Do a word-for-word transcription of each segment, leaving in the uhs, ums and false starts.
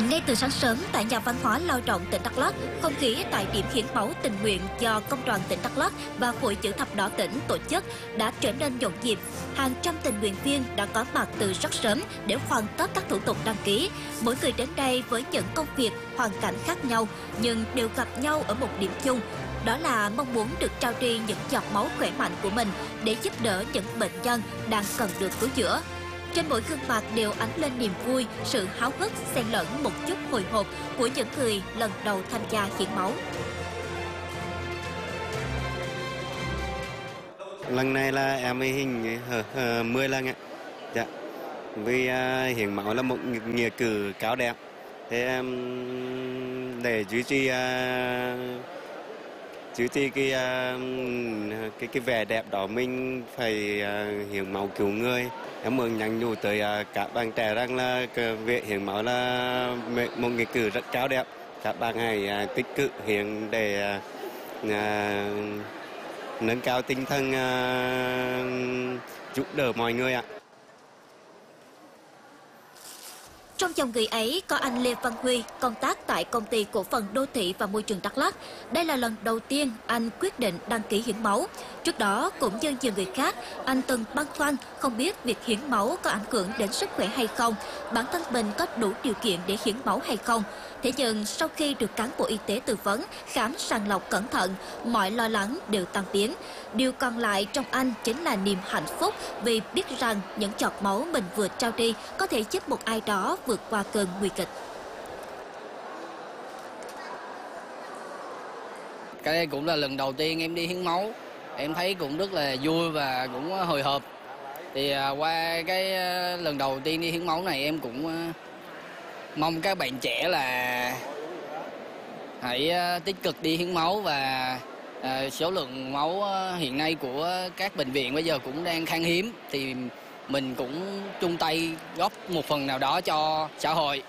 Ngay từ sáng sớm tại nhà văn hóa Lao động tỉnh Đắk Lắk, không khí tại điểm hiến máu tình nguyện do Công đoàn tỉnh Đắk Lắk và Hội Chữ thập đỏ tỉnh tổ chức đã trở nên nhộn nhịp. Hàng trăm tình nguyện viên đã có mặt từ rất sớm để hoàn tất các thủ tục đăng ký. Mỗi người đến đây với những công việc, hoàn cảnh khác nhau nhưng đều gặp nhau ở một điểm chung. Đó là mong muốn được trao đi những giọt máu khỏe mạnh của mình để giúp đỡ những bệnh nhân đang cần được cứu chữa. Trên mỗi gương mặt đều ánh lên niềm vui, sự háo hức xen lẫn một chút hồi hộp của những người lần đầu tham gia hiến máu. Lần này là em hình mười lần ạ. Dạ. Vì uh, hiến máu là một nghĩa cử cao đẹp. Thế em để duy trì uh, duy trì cái, uh, cái cái vẻ đẹp đó mình phải uh, hiến máu cứu người. Em muốn nhắn nhủ tới uh, các bạn trẻ rằng là việc hiến máu là một nghĩa cử rất cao đẹp. Các bạn hãy uh, tích cực hiến để uh, uh, nâng cao tinh thần uh, giúp đỡ mọi người ạ. Trong dòng người ấy có anh Lê Văn Huy, công tác tại Công ty Cổ phần Đô thị và Môi trường Đắk Lắk. Đây là lần đầu tiên anh quyết định đăng ký hiến máu. Trước đó, cũng như nhiều người khác, anh từng băn khoăn không biết việc hiến máu có ảnh hưởng đến sức khỏe hay không, bản thân mình có đủ điều kiện để hiến máu hay không. Thế nhưng sau khi được cán bộ y tế tư vấn, khám sàng lọc cẩn thận, mọi lo lắng đều tan biến. Điều còn lại trong anh chính là niềm hạnh phúc vì biết rằng những giọt máu mình vừa trao đi có thể giúp một ai đó vượt qua cơn nguy kịch. Cái đây cũng là lần đầu tiên em đi hiến máu. Em thấy cũng rất là vui và cũng hồi hộp. Thì qua cái lần đầu tiên đi hiến máu này em cũng mong các bạn trẻ là hãy tích cực đi hiến máu và số lượng máu hiện nay của các bệnh viện bây giờ cũng đang khan hiếm thì mình cũng chung tay góp một phần nào đó cho xã hội.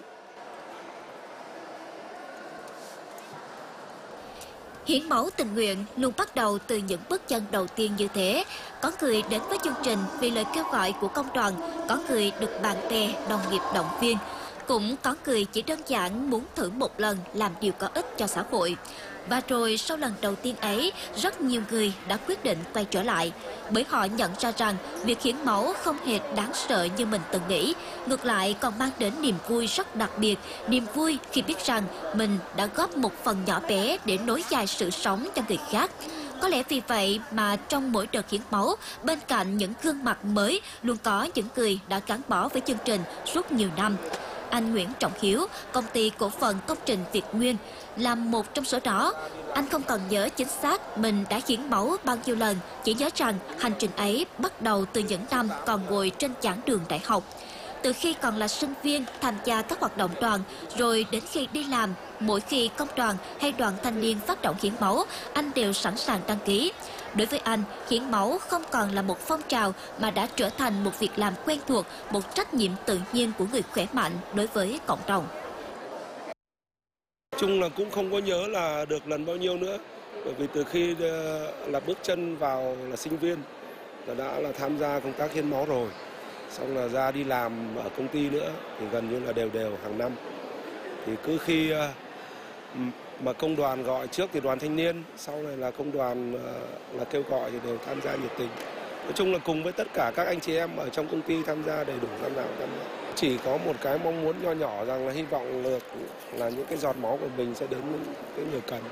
Hiến máu tình nguyện luôn bắt đầu từ những bước chân đầu tiên như thế. Có người đến với chương trình vì lời kêu gọi của công đoàn, có người được bạn bè, đồng nghiệp động viên. Cũng có người chỉ đơn giản muốn thử một lần làm điều có ích cho xã hội. Và rồi sau lần đầu tiên ấy, rất nhiều người đã quyết định quay trở lại. Bởi họ nhận ra rằng việc hiến máu không hề đáng sợ như mình từng nghĩ. Ngược lại còn mang đến niềm vui rất đặc biệt. Niềm vui khi biết rằng mình đã góp một phần nhỏ bé để nối dài sự sống cho người khác. Có lẽ vì vậy mà trong mỗi đợt hiến máu, bên cạnh những gương mặt mới, luôn có những người đã gắn bó với chương trình suốt nhiều năm. Anh Nguyễn Trọng Hiếu, Công ty Cổ phần Công trình Việt Nguyên, là một trong số đó. Anh không còn nhớ chính xác mình đã hiến máu bao nhiêu lần, chỉ nhớ rằng hành trình ấy bắt đầu từ những năm còn ngồi trên giảng đường đại học. Từ khi còn là sinh viên tham gia các hoạt động đoàn, rồi đến khi đi làm, mỗi khi công đoàn hay đoàn thanh niên phát động hiến máu, anh đều sẵn sàng đăng ký. Đối với anh, hiến máu không còn là một phong trào mà đã trở thành một việc làm quen thuộc, một trách nhiệm tự nhiên của người khỏe mạnh đối với cộng đồng. Chung là cũng không có nhớ là được lần bao nhiêu nữa, bởi vì từ khi là bước chân vào là sinh viên là đã là tham gia công tác hiến máu rồi. Xong là ra đi làm ở công ty nữa thì gần như là đều đều hàng năm. Thì cứ khi mà công đoàn gọi, trước thì đoàn thanh niên, sau này là công đoàn là kêu gọi thì đều tham gia nhiệt tình. Nói chung là cùng với tất cả các anh chị em ở trong công ty tham gia đầy đủ năm nào tham gia. Chỉ có một cái mong muốn nho nhỏ rằng là hy vọng được là những cái giọt máu của mình sẽ đến cái người cần.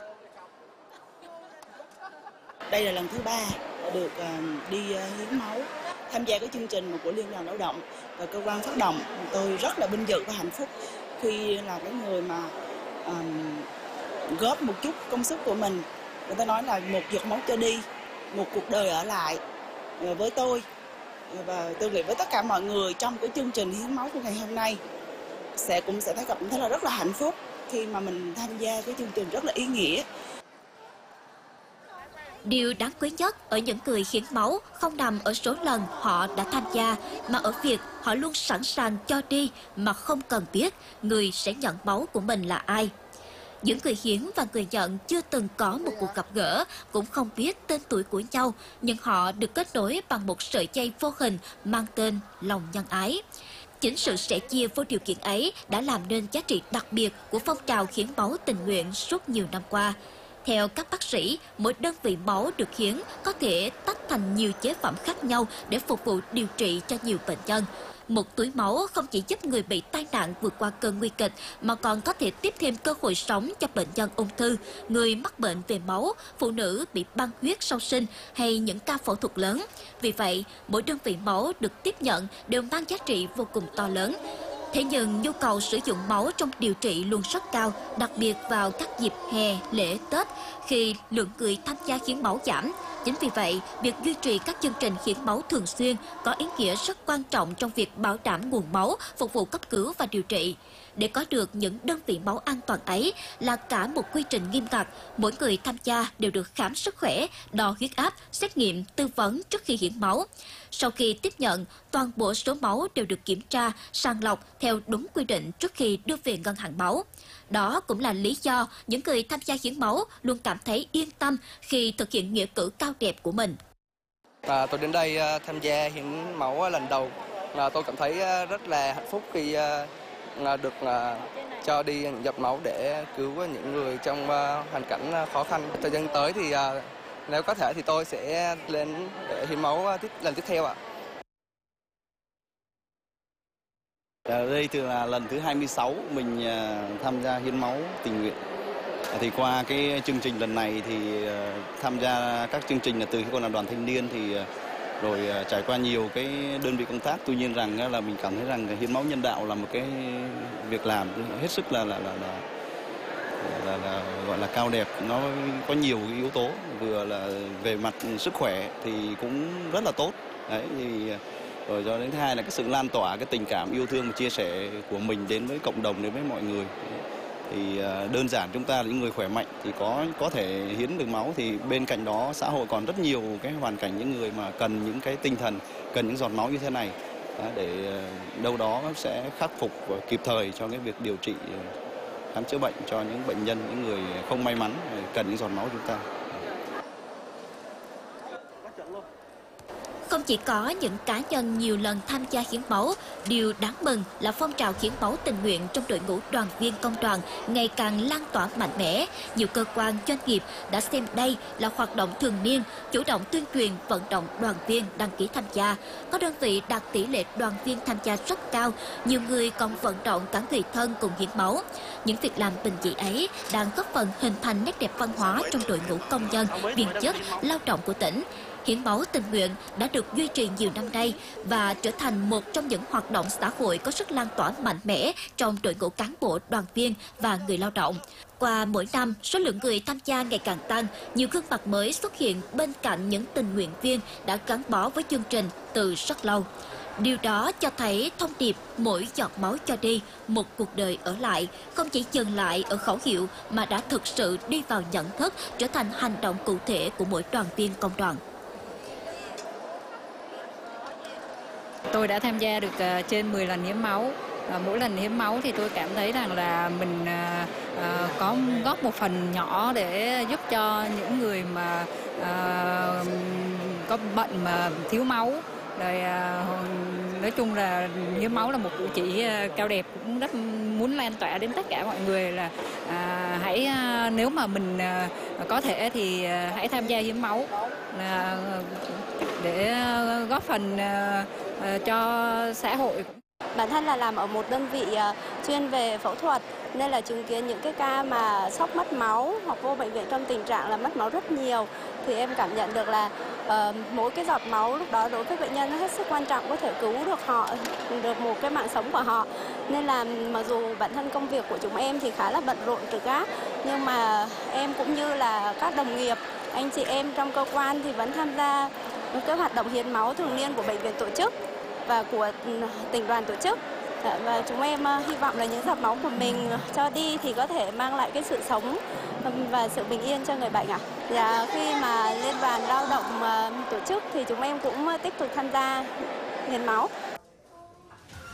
Đây là lần thứ ba được đi hiến máu, tham gia cái chương trình của Liên đoàn Lao động và cơ quan phát động. Tôi rất là vinh dự và hạnh phúc khi là cái người mà um, góp một chút công sức của mình. Người ta nói là một giọt máu cho đi, một cuộc đời ở lại với tôi. Và tôi nghĩ với tất cả mọi người trong cái chương trình hiến máu của ngày hôm nay sẽ cũng sẽ thấy cảm thấy là rất là hạnh phúc khi mà mình tham gia cái chương trình rất là ý nghĩa. Điều đáng quý nhất ở những người hiến máu không nằm ở số lần họ đã tham gia, mà ở việc họ luôn sẵn sàng cho đi mà không cần biết người sẽ nhận máu của mình là ai. Những người hiến và người nhận chưa từng có một cuộc gặp gỡ, cũng không biết tên tuổi của nhau, nhưng họ được kết nối bằng một sợi dây vô hình mang tên lòng nhân ái. Chính sự sẻ chia vô điều kiện ấy đã làm nên giá trị đặc biệt của phong trào hiến máu tình nguyện suốt nhiều năm qua. Theo các bác sĩ, mỗi đơn vị máu được hiến có thể tách thành nhiều chế phẩm khác nhau để phục vụ điều trị cho nhiều bệnh nhân. Một túi máu không chỉ giúp người bị tai nạn vượt qua cơn nguy kịch mà còn có thể tiếp thêm cơ hội sống cho bệnh nhân ung thư, người mắc bệnh về máu, phụ nữ bị băng huyết sau sinh hay những ca phẫu thuật lớn. Vì vậy, mỗi đơn vị máu được tiếp nhận đều mang giá trị vô cùng to lớn. Thế nhưng nhu cầu sử dụng máu trong điều trị luôn rất cao, đặc biệt vào các dịp hè, lễ, Tết khi lượng người tham gia hiến máu giảm. Chính vì vậy, việc duy trì các chương trình hiến máu thường xuyên có ý nghĩa rất quan trọng trong việc bảo đảm nguồn máu, phục vụ cấp cứu và điều trị. Để có được những đơn vị máu an toàn ấy là cả một quy trình nghiêm ngặt. Mỗi người tham gia đều được khám sức khỏe, đo huyết áp, xét nghiệm, tư vấn trước khi hiến máu. Sau khi tiếp nhận, toàn bộ số máu đều được kiểm tra, sàng lọc theo đúng quy định trước khi đưa về ngân hàng máu. Đó cũng là lý do những người tham gia hiến máu luôn cảm thấy yên tâm khi thực hiện nghĩa cử cao đẹp của mình. À, tôi đến đây uh, tham gia hiến máu uh, lần đầu. Uh, tôi cảm thấy uh, rất là hạnh phúc khi uh, được uh, cho đi nhận giọt máu để cứu những người trong uh, hoàn cảnh uh, khó khăn. Thời gian tới thì uh, nếu có thể thì tôi sẽ lên để hiến máu uh, tiếp, lần tiếp theo ạ. Ở đây từ là lần thứ hai mươi sáu mình uh, tham gia hiến máu tình nguyện. Thì qua cái chương trình lần này thì uh, tham gia các chương trình là từ khi còn là đoàn thanh niên thì uh, rồi uh, trải qua nhiều cái đơn vị công tác. Tuy nhiên rằng uh, là mình cảm thấy rằng hiến máu nhân đạo là một cái việc làm hết sức là là là, là, là, là gọi là cao đẹp. Nó có nhiều yếu tố, vừa là về mặt sức khỏe thì cũng rất là tốt. Đấy thì uh, rồi do đến thứ hai là cái sự lan tỏa cái tình cảm yêu thương và chia sẻ của mình đến với cộng đồng, đến với mọi người. Thì đơn giản chúng ta là những người khỏe mạnh thì có có thể hiến được máu, thì bên cạnh đó xã hội còn rất nhiều cái hoàn cảnh những người mà cần những cái tinh thần, cần những giọt máu như thế này để đâu đó sẽ khắc phục và kịp thời cho cái việc điều trị khám chữa bệnh cho những bệnh nhân, những người không may mắn cần những giọt máu của chúng ta. Không chỉ có những cá nhân nhiều lần tham gia hiến máu, điều đáng mừng là phong trào hiến máu tình nguyện trong đội ngũ đoàn viên công đoàn ngày càng lan tỏa mạnh mẽ. Nhiều cơ quan, doanh nghiệp đã xem đây là hoạt động thường niên, chủ động tuyên truyền, vận động đoàn viên đăng ký tham gia. Có đơn vị đạt tỷ lệ đoàn viên tham gia rất cao, nhiều người còn vận động cả người thân cùng hiến máu. Những việc làm bình dị ấy đang góp phần hình thành nét đẹp văn hóa trong đội ngũ công nhân, viên chức, lao động của tỉnh. Hiến máu tình nguyện đã được duy trì nhiều năm nay và trở thành một trong những hoạt động xã hội có sức lan tỏa mạnh mẽ trong đội ngũ cán bộ, đoàn viên và người lao động. Qua mỗi năm, số lượng người tham gia ngày càng tăng, nhiều gương mặt mới xuất hiện bên cạnh những tình nguyện viên đã gắn bó với chương trình từ rất lâu. Điều đó cho thấy thông điệp mỗi giọt máu cho đi, một cuộc đời ở lại không chỉ dừng lại ở khẩu hiệu mà đã thực sự đi vào nhận thức, trở thành hành động cụ thể của mỗi đoàn viên công đoàn. Tôi đã tham gia được uh, trên mười lần hiến máu. Uh, mỗi lần hiến máu thì tôi cảm thấy rằng là mình uh, uh, có góp một phần nhỏ để giúp cho những người mà uh, có bệnh mà thiếu máu. Rồi uh, nói chung là hiến máu là một cử chỉ uh, cao đẹp, cũng rất muốn lan tỏa đến tất cả mọi người là uh, hãy uh, nếu mà mình uh, có thể thì uh, hãy tham gia hiến máu uh, để uh, góp phần uh, cho xã hội. Bản thân là làm ở một đơn vị chuyên về phẫu thuật nên là chứng kiến những cái ca mà sốc mất máu hoặc vô bệnh viện trong tình trạng là mất máu rất nhiều, thì em cảm nhận được là uh, mỗi cái giọt máu lúc đó đối với bệnh nhân nó hết sức quan trọng, có thể cứu được họ, được một cái mạng sống của họ. Nên là mặc dù bản thân công việc của chúng em thì khá là bận rộn trực gác, nhưng mà em cũng như là các đồng nghiệp, anh chị em trong cơ quan thì vẫn tham gia cái hoạt động hiến máu thường niên của bệnh viện tổ chức và của tỉnh đoàn tổ chức. Và chúng em hy vọng là những giọt máu của mình cho đi thì có thể mang lại cái sự sống và sự bình yên cho người bệnh ạ. Và khi mà liên đoàn lao động tổ chức thì chúng em cũng tích cực tham gia hiến máu.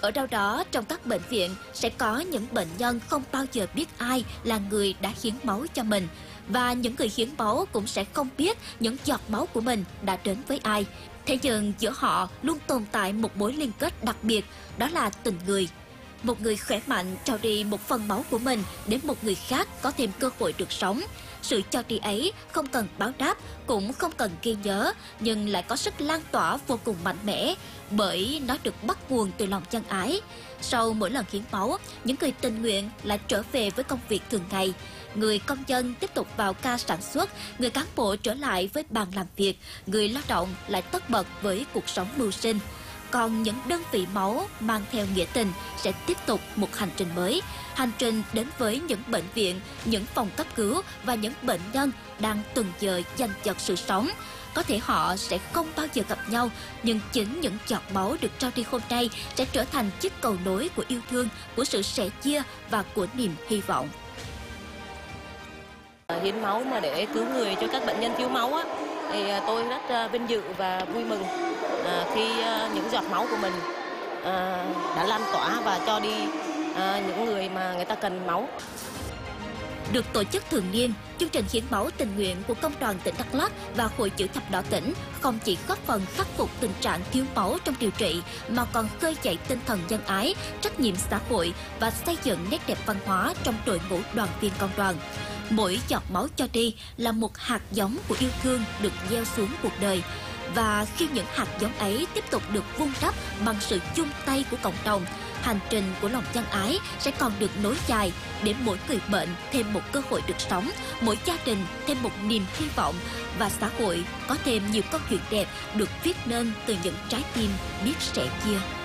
Ở đâu đó trong các bệnh viện sẽ có những bệnh nhân không bao giờ biết ai là người đã hiến máu cho mình. Và những người hiến máu cũng sẽ không biết những giọt máu của mình đã đến với ai. Thế nhưng giữa họ luôn tồn tại một mối liên kết đặc biệt, đó là tình người. Một người khỏe mạnh trao đi một phần máu của mình để một người khác có thêm cơ hội được sống. Sự cho đi ấy không cần báo đáp, cũng không cần ghi nhớ, nhưng lại có sức lan tỏa vô cùng mạnh mẽ, bởi nó được bắt nguồn từ lòng nhân ái. Sau mỗi lần hiến máu, những người tình nguyện lại trở về với công việc thường ngày. Người công nhân tiếp tục vào ca sản xuất, người cán bộ trở lại với bàn làm việc, người lao động lại tất bật với cuộc sống mưu sinh. Còn những đơn vị máu mang theo nghĩa tình sẽ tiếp tục một hành trình mới. Hành trình đến với những bệnh viện, những phòng cấp cứu và những bệnh nhân đang từng giờ giành giật sự sống. Có thể họ sẽ không bao giờ gặp nhau, nhưng chính những giọt máu được trao đi hôm nay sẽ trở thành chiếc cầu nối của yêu thương, của sự sẻ chia và của niềm hy vọng. Hiến máu mà để cứu người cho các bệnh nhân thiếu máu á, thì tôi rất vinh dự và vui mừng khi những giọt máu của mình đã lan tỏa và cho đi những người mà người ta cần máu. Được tổ chức thường niên, chương trình hiến máu tình nguyện của Công đoàn tỉnh Đắk Lắk và Hội Chữ thập đỏ tỉnh không chỉ góp phần khắc phục tình trạng thiếu máu trong điều trị, mà còn khơi dậy tinh thần nhân ái, trách nhiệm xã hội và xây dựng nét đẹp văn hóa trong đội ngũ đoàn viên công đoàn. Mỗi giọt máu cho đi là một hạt giống của yêu thương được gieo xuống cuộc đời. Và khi những hạt giống ấy tiếp tục được vun đắp bằng sự chung tay của cộng đồng, hành trình của lòng nhân ái sẽ còn được nối dài để mỗi người bệnh thêm một cơ hội được sống, mỗi gia đình thêm một niềm hy vọng và xã hội có thêm nhiều câu chuyện đẹp được viết nên từ những trái tim biết sẻ chia.